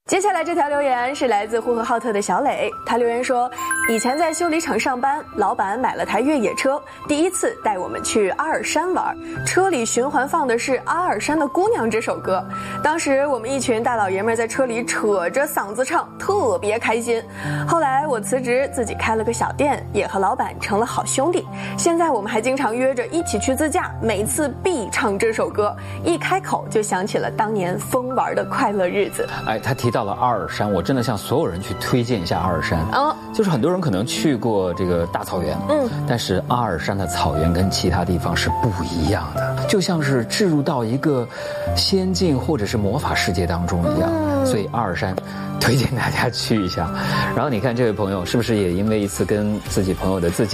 接下来这条留言是来自呼和浩特的小磊，他留言说，以前在修理厂上班，老板买了台越野车，第一次带我们去阿尔山玩，车里循环放的是《阿尔山的姑娘》这首歌，当时我们一群大老爷们在车里扯着嗓子唱，特别开心。后来我辞职自己开了个小店，也和老板成了好兄弟，现在我们还经常约着一起去自驾，每次必唱这首歌，一开口就想起了当年疯玩的快乐日子。 他提到了阿尔山，我真的向所有人去推荐一下阿尔山。就是很多人可能去过这个大草原，但是阿尔山的草原跟其他地方是不一样的，就像是置入到一个仙境或者是魔法世界当中一样。所以阿尔山推荐大家去一下。然后你看这位朋友是不是也因为一次跟自己朋友的自驾